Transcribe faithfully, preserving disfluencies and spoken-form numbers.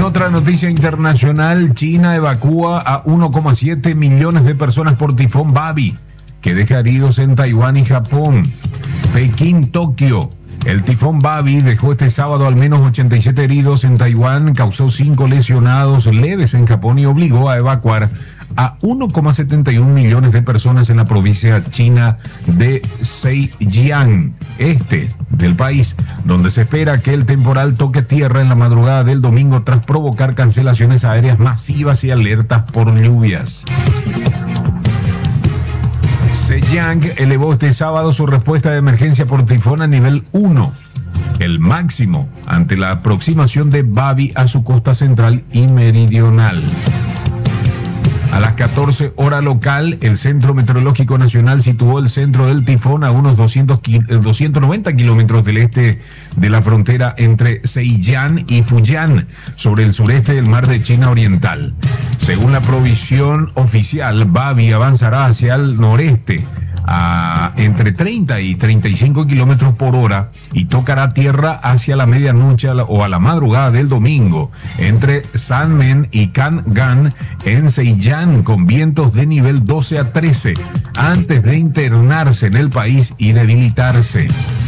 otra noticia internacional, China evacúa a uno coma siete millones de personas por tifón Babi, que deja heridos en Taiwán y Japón. Pekín, Tokio. El tifón Babi dejó este sábado al menos ochenta y siete heridos en Taiwán, causó cinco lesionados leves en Japón y obligó a evacuar a uno coma setenta y uno millones de personas en la provincia china de Zhejiang, este del país, donde se espera que el temporal toque tierra en la madrugada del domingo tras provocar cancelaciones aéreas masivas y alertas por lluvias. Zhejiang elevó este sábado su respuesta de emergencia por tifón a nivel uno, el máximo ante la aproximación de Babi a su costa central y meridional. A las catorce hora local, el Centro Meteorológico Nacional situó el centro del tifón a unos doscientos, doscientos noventa kilómetros del este de la frontera entre Zhejiang y Fujian, sobre el sureste del mar de China Oriental. Según la provisión oficial, Babi avanzará hacia el noreste a entre treinta y treinta y cinco kilómetros por hora y tocará tierra hacia la medianoche o a la madrugada del domingo entre Sanmen y Kangan en Zhejiang, con vientos de nivel doce a trece, antes de internarse en el país y debilitarse.